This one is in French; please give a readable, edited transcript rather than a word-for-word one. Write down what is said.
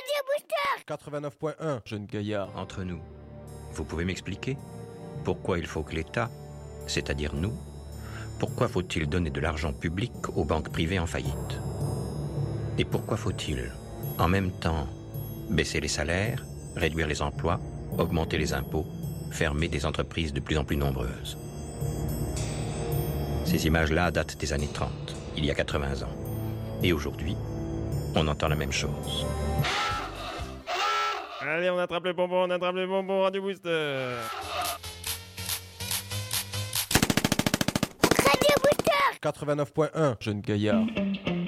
89.1, jeune gaillard. Entre nous, vous pouvez m'expliquer pourquoi il faut que l'État, c'est-à-dire nous, pourquoi faut-il donner de l'argent public aux banques privées en faillite? Et pourquoi faut-il, en même temps, baisser les salaires, réduire les emplois, augmenter les impôts, fermer des entreprises de plus en plus nombreuses? Ces images-là datent des années 30, il y a 80 ans. Et aujourd'hui, on entend la même chose. Allez, on attrape le bonbon, Radio Booster. Radio Booster. 89.1, jeune gaillard.